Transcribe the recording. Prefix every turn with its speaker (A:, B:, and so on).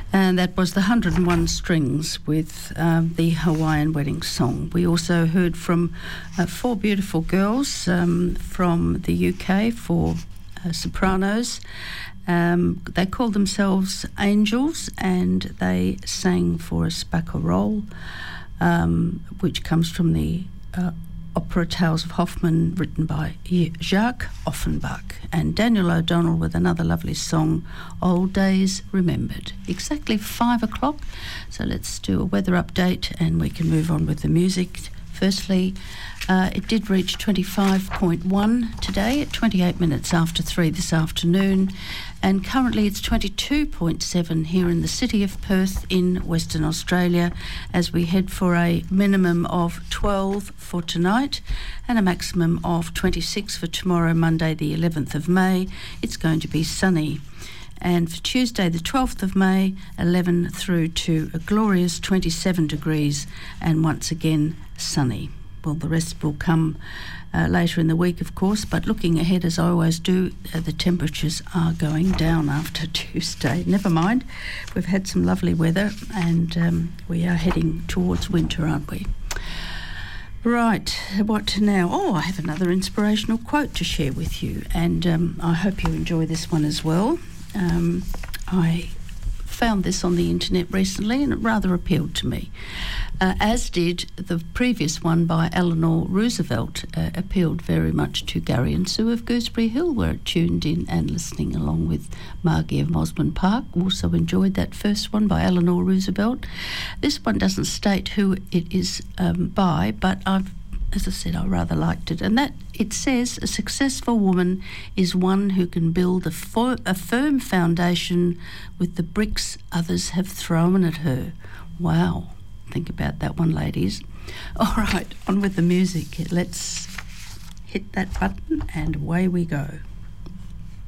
A: And that was the 101 Strings with the Hawaiian Wedding Song. We also heard from 4 beautiful girls from the UK, 4 sopranos. They called themselves Angels, and they sang for us Baccarol, which comes from the opera Tales of Hoffmann, written by Jacques Offenbach, and Daniel O'Donnell with another lovely song, Old Days Remembered. Exactly 5 o'clock, so let's do a weather update and we can move on with the music. Firstly, it did reach 25.1 today at 28 minutes after 3 this afternoon, and currently it's 22.7 here in the city of Perth in Western Australia, as we head for a minimum of 12 for tonight and a maximum of 26 for tomorrow, Monday the 11th of May. It's going to be sunny. And for Tuesday the 12th of May, 11 through to a glorious 27 degrees and once again sunny. Well, the rest will come later in the week, of course, but looking ahead, as I always do, the temperatures are going down after Tuesday. Never mind, we've had some lovely weather and we are heading towards winter, aren't we? Right, what now? Oh, I have another inspirational quote to share with you, and I hope you enjoy this one as well. I found this on the internet recently and it rather appealed to me, as did the previous one by Eleanor Roosevelt. Appealed very much to Gary and Sue of Gooseberry Hill, were tuned in and listening along with Margie of Mosman Park. Also enjoyed that first one by Eleanor Roosevelt. This one doesn't state who it is by, but as I said, I rather liked it. And that it says, a successful woman is one who can build a firm foundation with the bricks others have thrown at her. Wow. Think about that one, ladies. All right, on with the music. Let's hit that button and away we go.